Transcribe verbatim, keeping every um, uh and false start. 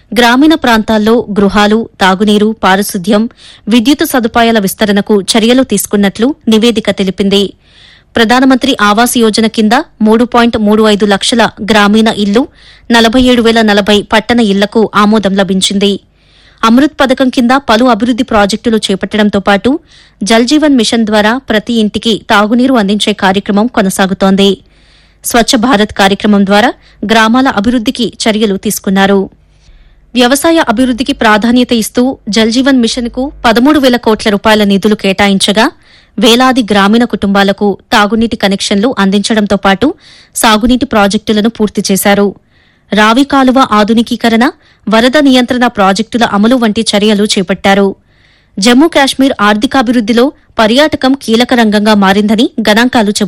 గ్రామీణ ప్రాంతాల్లో గృహాలు, తాగునీరు, పారిశుద్ధ్యం, విద్యుత్ సదుపాయాల విస్తరణకు చర్యలు తీసుకున్నట్లు నివేదిక తెలిపింది. ప్రధానమంత్రి ఆవాస్ యోజన కింద మూడు పాయింట్ మూడు ఐదు లక్షల గ్రామీణ ఇళ్లు, నలభై ఏడు వేల నలభై పట్టణ ఇళ్లకు ఆమోదం లభించింది. అమృత్ పథకం కింద పలు అభివృద్ది ప్రాజెక్టులు చేపట్టడంతో పాటు జల్ జీవన్ మిషన్ ద్వారా ప్రతి ఇంటికి తాగునీరు అందించే కార్యక్రమం కొనసాగుతోంది. స్వచ్ఛ భారత్ కార్యక్రమం ద్వారా గ్రామాల అభివృద్దికి చర్యలు తీసుకున్నారు. వ్యవసాయ అభివృద్దికి ప్రాధాన్యత ఇస్తూ జల్ జీవన్ మిషన్ కు పదమూడు వేల కోట్ల రూపాయల నిధులు కేటాయించగా వేలాది గ్రామీణ కుటుంబాలకు తాగునీటి కనెక్షన్లు అందించడంతో పాటు సాగునీటి ప్రాజెక్టులను పూర్తి చేశారు. రావి కాలువ ఆధునికీకరణ, వరద నియంత్రణ ప్రాజెక్టుల అమలు వంటి చర్యలు చేపట్టారు. జమ్మూ కాశ్మీర్ ఆర్థికాభివృద్దిలో పర్యాటకం కీలక రంగంగా మారిందని గణాంకాలు చెబుతున్నాయి.